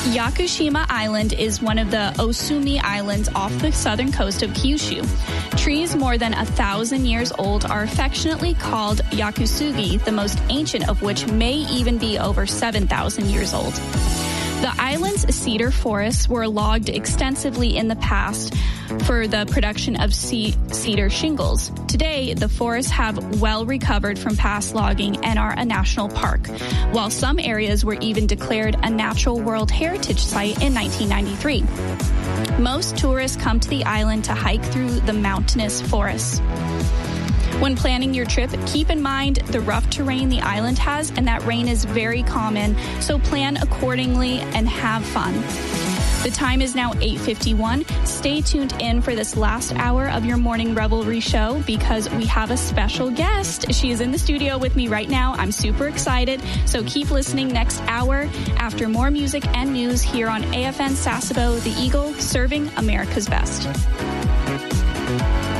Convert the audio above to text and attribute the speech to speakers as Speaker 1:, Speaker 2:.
Speaker 1: Yakushima Island is one of the Osumi Islands off the southern coast of Kyushu. Trees more than 1,000 years old are affectionately called yakusugi, the most ancient of which may even be over 7,000 years old. The island's cedar forests were logged extensively in the past for the production of cedar shingles. Today, the forests have well recovered from past logging and are a national park, while some areas were even declared a Natural World Heritage Site in 1993. Most tourists come to the island to hike through the mountainous forests. When planning your trip, keep in mind the rough terrain the island has, and that rain is very common, so plan accordingly and have fun. The time is now 8:51. Stay tuned in for this last hour of your Morning Revelry show because we have a special guest. She is in the studio with me right now. I'm super excited, so keep listening next hour after more music and news here on AFN Sasebo, the Eagle, serving America's best.